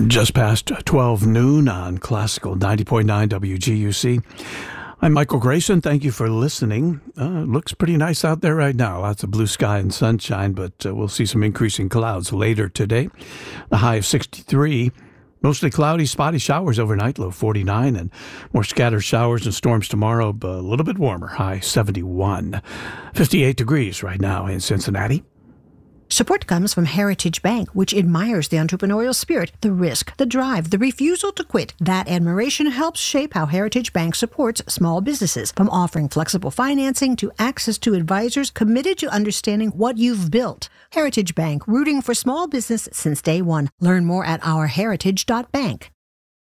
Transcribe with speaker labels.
Speaker 1: Just past 12 noon on Classical 90.9 WGUC. I'm Michael Grayson. Thank you for listening. Looks pretty nice out there right now. Lots of blue sky and sunshine, but we'll see some increasing clouds later today. The high of 63. Mostly cloudy, spotty showers overnight, low 49, and more scattered showers and storms tomorrow, but a little bit warmer, high 71. 58 degrees right now in Cincinnati.
Speaker 2: Support comes from Heritage Bank, which admires the entrepreneurial spirit, the risk, the drive, the refusal to quit. That admiration helps shape how Heritage Bank supports small businesses, from offering flexible financing to access to advisors committed to understanding what you've built. Heritage Bank, rooting for small business since day one. Learn more at ourheritage.bank.